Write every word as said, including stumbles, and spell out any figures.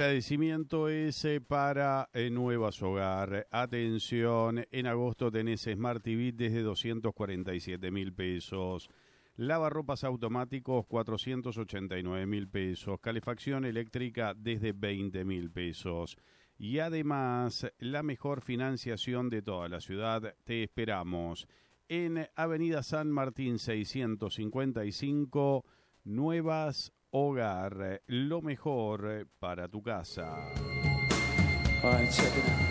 agradecimiento es eh, para eh, Nuevas Hogar. Atención, en agosto tenés Smart T V desde doscientos cuarenta y siete mil pesos. Lavarropas automáticos cuatrocientos ochenta y nueve mil pesos. Calefacción eléctrica desde veinte mil pesos. Y además, la mejor financiación de toda la ciudad. Te esperamos en Avenida San Martín seiscientos cincuenta y cinco, Nuevas Hogar, lo mejor para tu casa. All right, check it out.